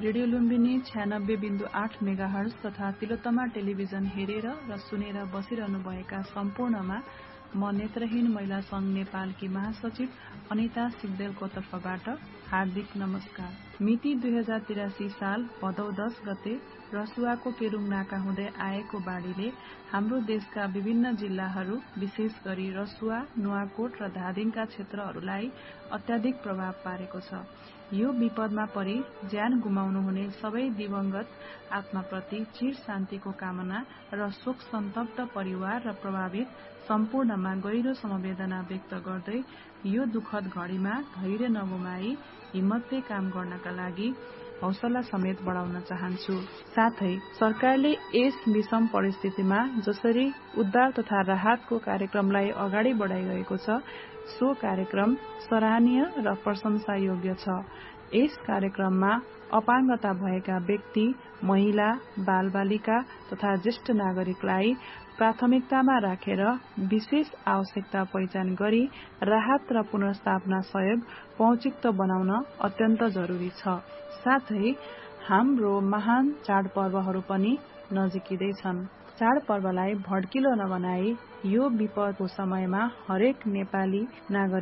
Radio Lumbini 96.8 megahertz तथा Tilottama television हेरेर र सुनेर बसिरहनुभएका सम्पूर्णमा म नेत्रहीन महिला संघ नेपालकी महासचिव अनिता सिग्देलको तर्फबाट हार्दिक नमस्कार। मिति 2083 साल भदौ 10 गते रसुवाको पेरुङ नाका हुँदै आएको बाढ़ीले हाम्रो देशका विभिन्न जिल्लाहरू विशेष गरी रसुवा, नुवाकोट र धादिङका क्षेत्रहरूलाई अत्याधिक प्रभाव पारेको छ। यो विपदमा परि ज्यान गुमाउनु हुने सबै दिवंगत आत्माप्रति चिर शान्तिको कामना र शोक सन्तप्त परिवार र प्रभावित सम्पूर्णमा गहिरो समवेदना व्यक्त गर्दै यो दुखद घड़ीमा धैर्य नगुमाई हिम्मतले काम गर्नका लागि हौसला समेत बढाउन चाहन्छु। साथै सरकारले यस विषम परिस्थितिमा जसरी उद्धार तथा राहतको कार्यक्रमलाई अगाडि बढाइरहेको छ, सो कार्यक्रम सराहनीय र प्रशंसा योग्य छ। यस कार्यक्रममा अपाङ्गता भएका व्यक्ति, महिला, बालबालिका तथा ज्येष्ठ नागरिकलाई प्राथमिकतामा राखेर विशेष आवश्यकता पहिचान गरी राहत र पुनर्स्थापना सहयोग पहुँचयुक्त बनाउन अत्यन्त जरुरी छ। साथै हाम्रो महान चाडपर्वहरू पनि नजिकिँदैछन्। चाडपर्वलाई भड्किलो नबनाई यो विपदको समयमा हरेक नेपाली नागरिक